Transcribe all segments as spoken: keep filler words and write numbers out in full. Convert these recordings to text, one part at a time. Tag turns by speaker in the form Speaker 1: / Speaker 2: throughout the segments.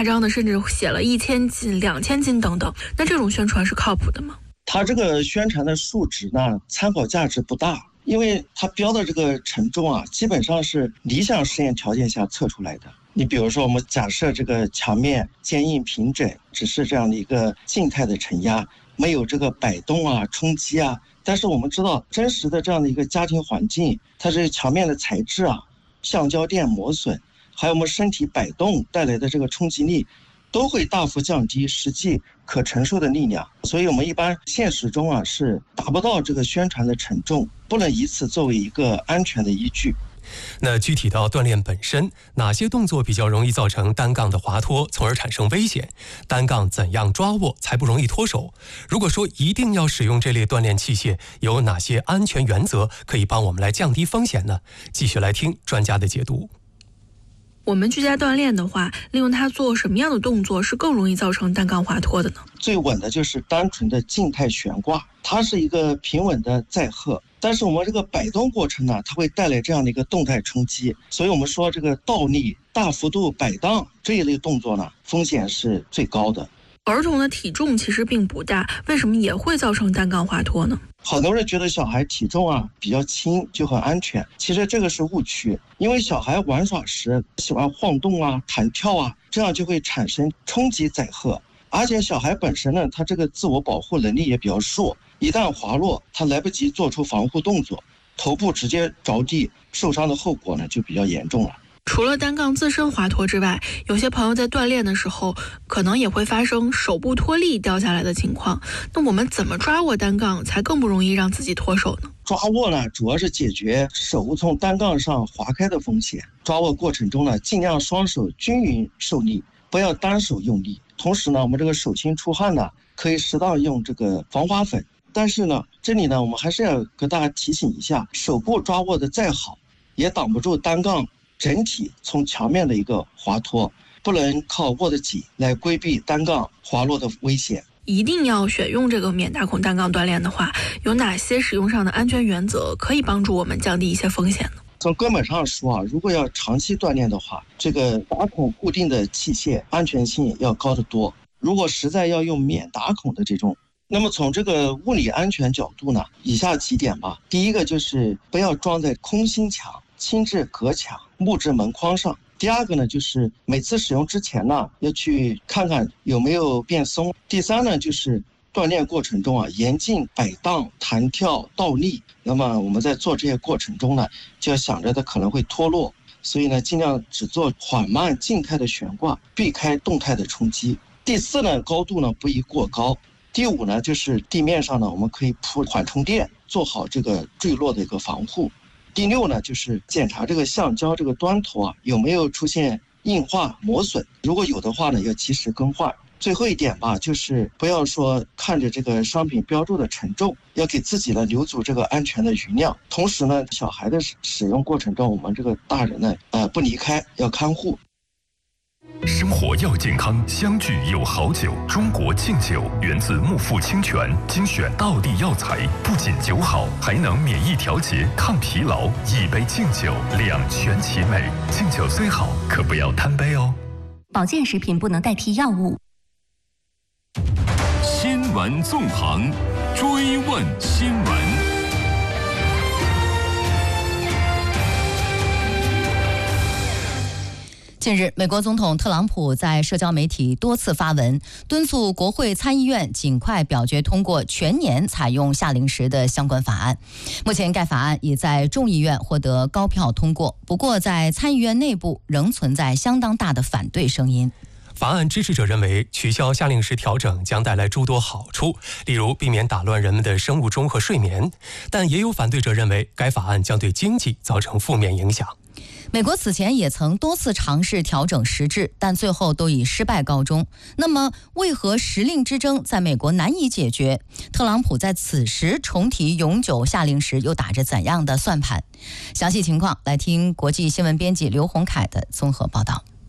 Speaker 1: 夸张的，甚至写了一千斤、两千斤等等。那这种宣传是靠谱的吗？
Speaker 2: 它这个宣传的数值呢，参考价值不大，因为它标的这个承重啊，基本上是理想实验条件下测出来的。你比如说，我们假设这个墙面坚硬平整，只是这样的一个静态的承压，没有这个摆动啊、冲击啊。但是我们知道，真实的这样的一个家庭环境，它这墙面的材质啊、橡胶垫磨损，还有我们身体摆动带来的这个冲击力，都会大幅降低实际可承受的力量。所以我们一般现实中啊是达不到这个宣传的承重，不能以此作为一个安全的依据。
Speaker 3: 那具体到锻炼本身，哪些动作比较容易造成单杠的滑脱，从而产生危险？单杠怎样抓握才不容易脱手？如果说一定要使用这类锻炼器械，有哪些安全原则可以帮我们来降低风险呢？继续来听专家的解读。
Speaker 1: 我们居家锻炼的话，利用它做什么样的动作是更容易造成单杠滑脱的呢？
Speaker 2: 最稳的就是单纯的静态悬挂，它是一个平稳的载荷，但是我们这个摆动过程呢，它会带来这样的一个动态冲击，所以我们说这个倒立、大幅度摆荡这一类动作呢，风险是最高的。
Speaker 1: 儿童的体重其实并不大，为什么也会造成单杠滑脱呢？
Speaker 2: 好多人觉得小孩体重啊比较轻就很安全，其实这个是误区。因为小孩玩耍时喜欢晃动啊、弹跳啊，这样就会产生冲击载荷。而且小孩本身呢，他这个自我保护能力也比较弱，一旦滑落，他来不及做出防护动作，头部直接着地，受伤的后果呢就比较严重了。
Speaker 1: 除了单杠自身滑脱之外，有些朋友在锻炼的时候可能也会发生手部脱力掉下来的情况。那我们怎么抓握单杠才更不容易让自己脱手呢？
Speaker 2: 抓握呢，主要是解决手从单杠上滑开的风险。抓握过程中呢，尽量双手均匀受力，不要单手用力。同时呢，我们这个手心出汗呢，可以适当用这个防滑粉。但是呢，这里呢，我们还是要跟大家提醒一下，手部抓握的再好，也挡不住单杠整体从墙面的一个滑脱，不能靠握得紧来规避单杠滑落的危险。
Speaker 1: 一定要选用这个免打孔单杠锻炼的话，有哪些使用上的安全原则可以帮助我们降低一些风险呢？
Speaker 2: 从根本上说啊，如果要长期锻炼的话，这个打孔固定的器械安全性要高得多。如果实在要用免打孔的这种，那么从这个物理安全角度呢，以下几点吧。第一个就是不要装在空心墙、轻质隔墙、木质门框上。第二个呢，就是每次使用之前呢，要去看看有没有变松。第三呢，就是锻炼过程中啊，严禁摆荡、弹跳、倒立。那么我们在做这些过程中呢，就要想着它可能会脱落，所以呢，尽量只做缓慢静态的悬挂，避开动态的冲击。第四呢，高度呢不宜过高。第五呢，就是地面上呢，我们可以铺缓冲垫，做好这个坠落的一个防护。第六呢，就是检查这个橡胶这个端头啊有没有出现硬化磨损，如果有的话呢，要及时更换。最后一点吧，就是不要说看着这个商品标注的承重，要给自己呢留足这个安全的余量。同时呢，小孩的使用过程中，我们这个大人呢，呃，不离开，要看护。
Speaker 4: 生活要健康，相聚有好酒。中国敬酒源自木富清泉，精选道地药材，不仅酒好，还能免疫调节、抗疲劳。一杯敬酒，两全其美。敬酒虽好，可不要贪杯哦。
Speaker 5: 保健食品不能代替药物。
Speaker 4: 新闻纵横，追问新闻。
Speaker 5: 近日，美国总统特朗普在社交媒体多次发文，敦促国会参议院尽快表决通过全年采用夏令时的相关法案。目前，该法案已在众议院获得高票通过，不过在参议院内部仍存在相当大的反对声音。
Speaker 3: 法案支持者认为，取消夏令时调整将带来诸多好处，例如避免打乱人们的生物钟和睡眠。但也有反对者认为，该法案将对经济造成负面影响。
Speaker 5: 美国此前也曾多次尝试调整时制，但最后都以失败告终。那么，为何时令之争在美国难以解决？特朗普在此时重提永久夏令时，又打着怎样的算盘？详细情况来听国际新闻编辑刘洪凯的综合报道。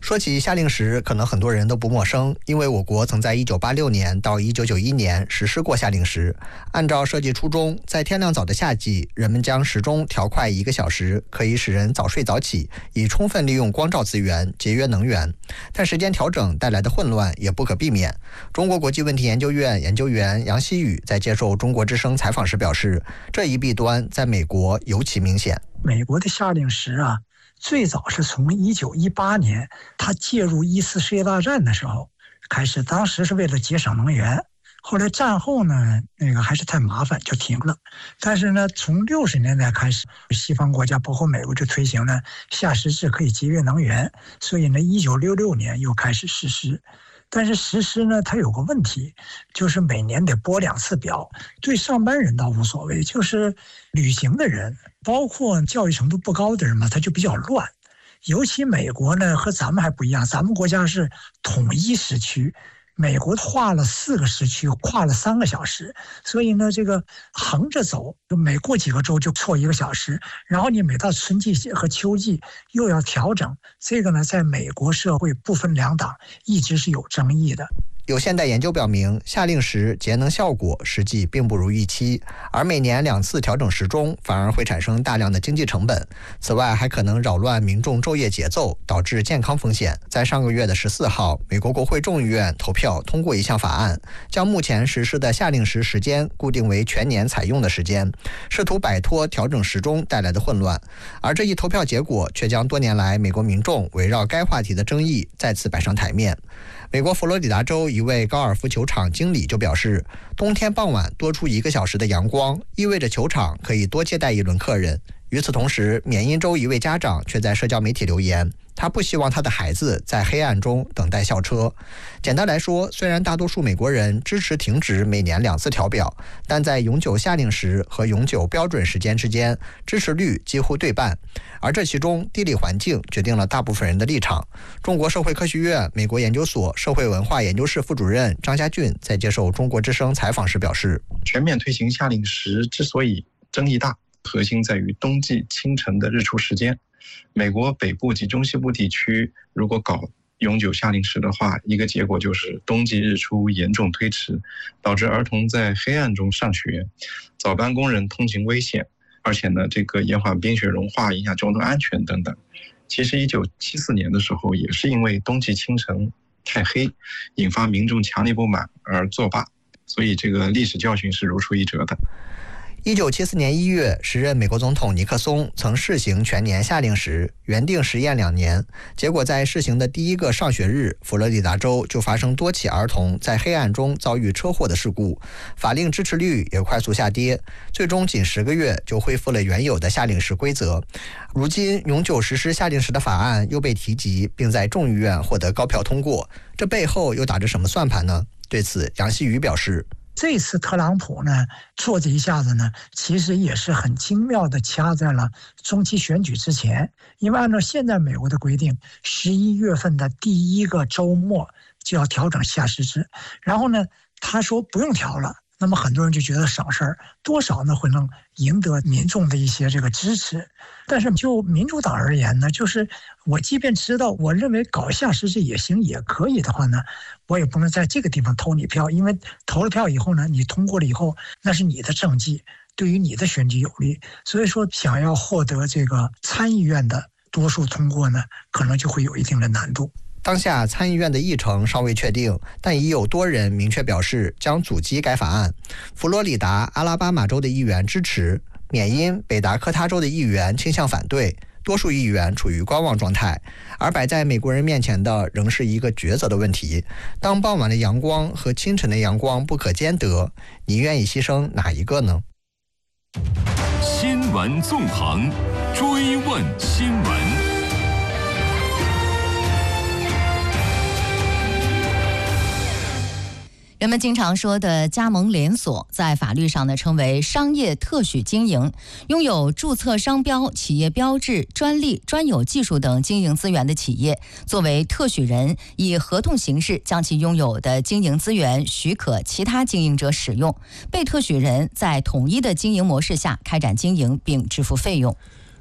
Speaker 6: 说起夏令时，可能很多人都不陌生，因为我国曾在一九八六年到一九九一年实施过夏令时。按照设计初衷，在天亮早的夏季，人们将时钟调快一个小时，可以使人早睡早起，以充分利用光照资源，节约能源。但时间调整带来的混乱也不可避免。中国国际问题研究院研究员杨希宇在接受中国之声采访时表示，这一弊端在美国尤其明显。
Speaker 7: 美国的夏令时啊，最早是从一九一八年他介入一次世界大战的时候开始，当时是为了节省能源，后来战后呢，那个还是太麻烦就停了。但是呢，从六十年代开始，西方国家包括美国就推行了夏时制，可以节约能源，所以呢，一九六六年又开始实施。但是实施呢，它有个问题，就是每年得拨两次表。对上班人倒无所谓，就是旅行的人，包括教育程度不高的人嘛，他就比较乱。尤其美国呢和咱们还不一样，咱们国家是统一时区，美国划了四个时区，跨了三个小时，所以呢，这个横着走，就每过几个周就错一个小时，然后你每到春季和秋季又要调整，这个呢，在美国社会不分两党一直是有争议的。
Speaker 6: 有现代研究表明，夏令时节能效果实际并不如预期，而每年两次调整时钟反而会产生大量的经济成本。此外，还可能扰乱民众昼夜节奏，导致健康风险。在上个月的十四号，美国国会众议院投票通过一项法案，将目前实施的夏令时时间固定为全年采用的时间，试图摆脱调整时钟带来的混乱。而这一投票结果却将多年来美国民众围绕该话题的争议再次摆上台面。美国佛罗里达州一位高尔夫球场经理就表示，冬天傍晚多出一个小时的阳光，意味着球场可以多接待一轮客人。与此同时，缅因州一位家长却在社交媒体留言，他不希望他的孩子在黑暗中等待校车。简单来说，虽然大多数美国人支持停止每年两次调表，但在永久夏令时和永久标准时间之间，支持率几乎对半。而这其中，地理环境决定了大部分人的立场。中国社会科学院美国研究所社会文化研究室副主任张家俊在接受中国之声采访时表示，
Speaker 8: 全面推行夏令时之所以争议大，核心在于冬季清晨的日出时间。美国北部及中西部地区如果搞永久夏令时的话，一个结果就是冬季日出严重推迟，导致儿童在黑暗中上学，早班工人通勤危险，而且呢，这个延缓冰雪融化，影响交通安全等等。其实一九七四年的时候，也是因为冬季清晨太黑，引发民众强烈不满而作罢，所以这个历史教训是如出一辙的。
Speaker 6: 一九七四年一月，时任美国总统尼克松曾试行全年夏令时，原定实验两年，结果在试行的第一个上学日，佛罗里达州就发生多起儿童在黑暗中遭遇车祸的事故，法令支持率也快速下跌，最终仅十个月就恢复了原有的夏令时规则。如今，永久实施夏令时的法案又被提及，并在众议院获得高票通过，这背后又打着什么算盘呢？对此，杨希宇表示，
Speaker 7: 这次特朗普呢做这一下子呢，其实也是很精妙的掐在了中期选举之前，因为按照现在美国的规定，十一月份的第一个周末就要调整夏时制，然后呢，他说不用调了。那么很多人就觉得省事儿，多少呢会能赢得民众的一些这个支持。但是就民主党而言呢，就是我即便知道我认为搞夏时制也行也可以的话呢，我也不能在这个地方投你票，因为投了票以后呢，你通过了以后，那是你的政绩，对于你的选举有利。所以说想要获得这个参议院的多数通过呢，可能就会有一定的难度。
Speaker 6: 当下参议院的议程尚未确定，但已有多人明确表示将阻击该法案。佛罗里达、阿拉巴马州的议员支持，缅因、北达科他州的议员倾向反对，多数议员处于观望状态。而摆在美国人面前的仍是一个抉择的问题：当傍晚的阳光和清晨的阳光不可兼得，你愿意牺牲哪一个呢？
Speaker 4: 新闻纵横，追问新闻。
Speaker 5: 人们经常说的加盟连锁，在法律上呢称为商业特许经营，拥有注册商标、企业标志、专利、专有技术等经营资源的企业，作为特许人，以合同形式将其拥有的经营资源许可其他经营者使用，被特许人在统一的经营模式下开展经营并支付费用。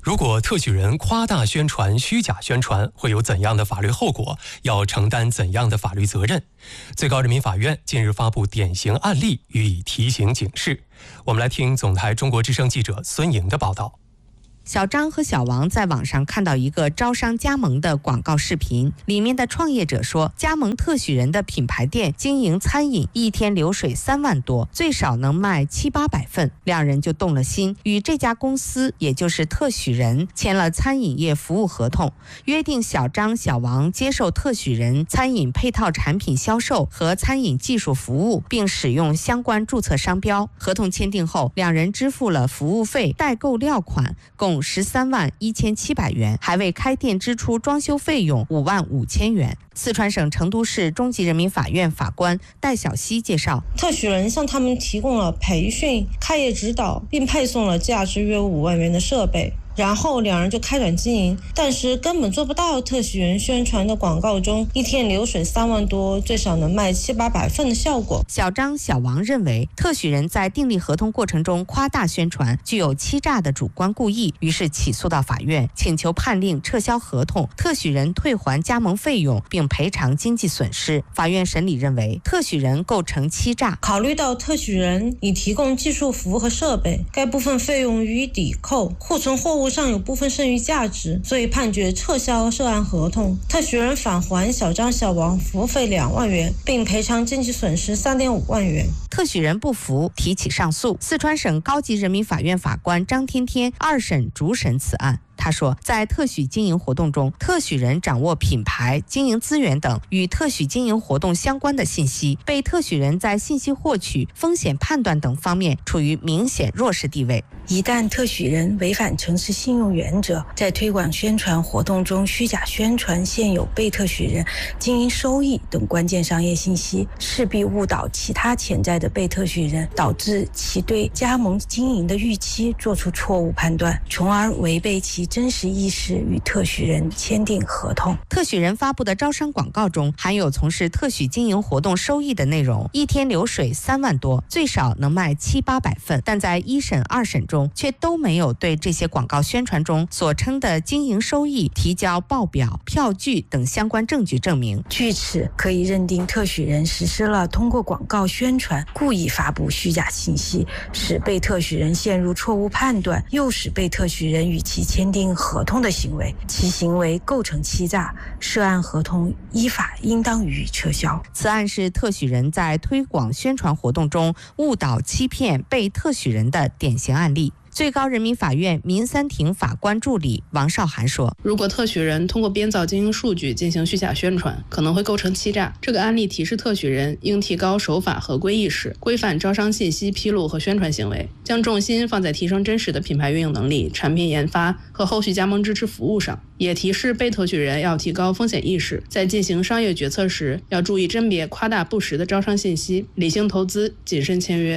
Speaker 3: 如果特许人夸大宣传、虚假宣传，会有怎样的法律后果？要承担怎样的法律责任？最高人民法院近日发布典型案例，予以提醒警示。我们来听总台中国之声记者孙莹的报道。
Speaker 9: 小张和小王在网上看到一个招商加盟的广告视频，里面的创业者说，加盟特许人的品牌店经营餐饮，一天流水三万多，最少能卖七八百份。两人就动了心，与这家公司，也就是特许人，签了餐饮业服务合同，约定小张、小王接受特许人餐饮配套产品销售和餐饮技术服务，并使用相关注册商标。合同签订后，两人支付了服务费、代购料款，共十三万一千七百元，还为开店支出装修费用五万五千元。四川省成都市中级人民法院法官戴晓西介绍，
Speaker 10: 特许人向他们提供了培训、开业指导，并配送了价值约五万元的设备。然后两人就开展经营，但是根本做不到特许人宣传的广告中一天流水三万多，最少能卖七八百份的效果。
Speaker 9: 小张、小王认为，特许人在订立合同过程中夸大宣传，具有欺诈的主观故意，于是起诉到法院，请求判令撤销合同，特许人退还加盟费用，并赔偿经济损失。法院审理认为，特许人构成欺诈。
Speaker 10: 考虑到特许人已提供技术服务和设备，该部分费用予以抵扣，库存货物上有部分剩余价值，所以判决撤销涉案合同。特许人返还小张、小王服务费两万元，并赔偿经济损失三点五万元。
Speaker 9: 特许人不服，提起上诉。四川省高级人民法院法官张天天二审主审此案。他说，在特许经营活动中，特许人掌握品牌、经营资源等与特许经营活动相关的信息，被特许人在信息获取、风险判断等方面处于明显弱势地位。
Speaker 11: 一旦特许人违反诚实信用原则，在推广宣传活动中虚假宣传现有被特许人经营收益等关键商业信息，势必误导其他潜在的被特许人，导致其对加盟经营的预期做出错误判断，从而违背其真实意识与特许人签订合同。
Speaker 9: 特许人发布的招商广告中含有从事特许经营活动收益的内容，一天流水三万多，最少能卖七八百份，但在一审、二审中却都没有对这些广告宣传中所称的经营收益提交报表、票据等相关证据证明。
Speaker 11: 据此，可以认定特许人实施了通过广告宣传故意发布虚假信息，使被特许人陷入错误判断，诱使被特许人与其签订合同的行为，其行为构成欺诈，涉案合同依法应当予以撤销。
Speaker 9: 此案是特许人在推广宣传活动中误导欺骗被特许人的典型案例。最高人民法院民三庭法官助理王少涵说，
Speaker 12: 如果特许人通过编造经营数据进行虚假宣传，可能会构成欺诈。这个案例提示特许人应提高守法合规意识，规范招商信息披露和宣传行为，将重心放在提升真实的品牌运营能力、产品研发和后续加盟支持服务上。也提示被特许人要提高风险意识，在进行商业决策时要注意甄别夸大不实的招商信息，理性投资，谨慎签约。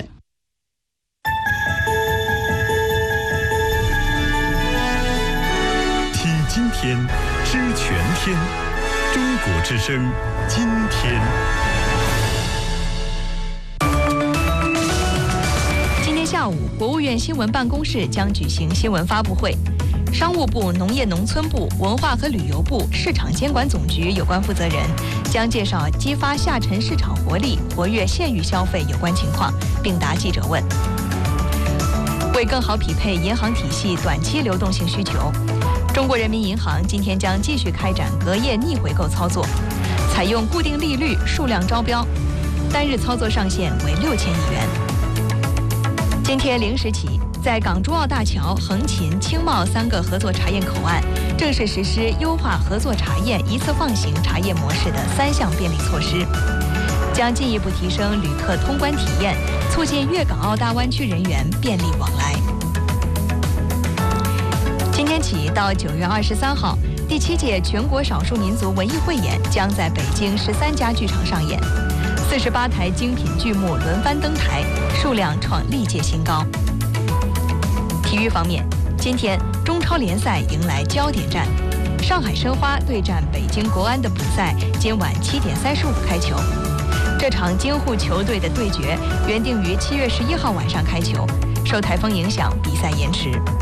Speaker 4: 今天知全天，中国之声今天。
Speaker 13: 今天下午，国务院新闻办公室将举行新闻发布会，商务部、农业农村部、文化和旅游部、市场监管总局有关负责人将介绍激发下沉市场活力、活跃县域消费有关情况，并答记者问。为更好匹配银行体系短期流动性需求，中国人民银行今天将继续开展隔夜逆回购操作，采用固定利率数量招标，单日操作上限为六千亿元。今天零时起，在港珠澳大桥、横琴、青茂三个合作查验口岸正式实施优化合作查验一次放行查验模式的三项便利措施，将进一步提升旅客通关体验，促进粤港澳大湾区人员便利往来。今天起到九月二十三号，第七届全国少数民族文艺汇演将在北京十三家剧场上演，四十八台精品剧目轮番登台，数量创历届新高。体育方面，今天中超联赛迎来焦点战，上海申花对战北京国安的比赛今晚七点三十五开球。这场京沪球队的对决原定于七月十一号晚上开球，受台风影响，比赛延迟。